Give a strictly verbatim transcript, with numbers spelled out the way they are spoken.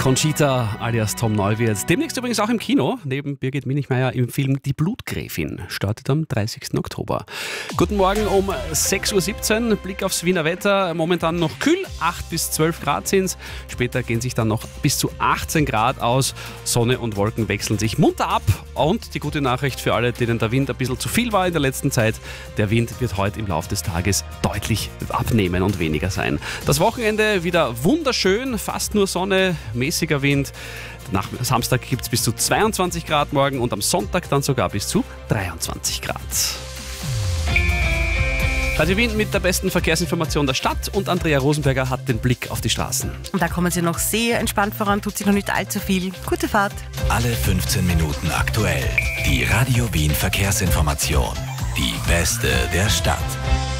Conchita alias Tom Neuwirth. Demnächst übrigens auch im Kino, neben Birgit Minichmeier im Film Die Blutgräfin. Startet am dreißigsten Oktober. Guten Morgen um sechs Uhr siebzehn. Blick aufs Wiener Wetter. Momentan noch kühl, acht bis zwölf Grad sind es. Später gehen sich dann noch bis zu achtzehn Grad aus. Sonne und Wolken wechseln sich munter ab. Und die gute Nachricht für alle, denen der Wind ein bisschen zu viel war in der letzten Zeit: Der Wind wird heute im Laufe des Tages deutlich abnehmen und weniger sein. Das Wochenende wieder wunderschön, fast nur Sonne, mäßiger Wind. Nach Samstag gibt es bis zu zweiundzwanzig Grad morgen und am Sonntag dann sogar bis zu dreiundzwanzig Grad. Radio Wien mit der besten Verkehrsinformation der Stadt und Andrea Rosenberger hat den Blick auf die Straßen. Und da kommen Sie noch sehr entspannt voran, tut sich noch nicht allzu viel. Gute Fahrt. Alle fünfzehn Minuten aktuell. Die Radio Wien Verkehrsinformation. Die beste der Stadt.